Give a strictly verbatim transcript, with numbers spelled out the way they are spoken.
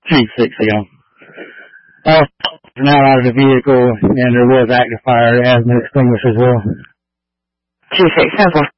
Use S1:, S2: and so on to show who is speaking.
S1: Chief six, yeah. Uh, now out of the vehicle, and there was active fire. It has been extinguished as well.
S2: Chief six, ten four.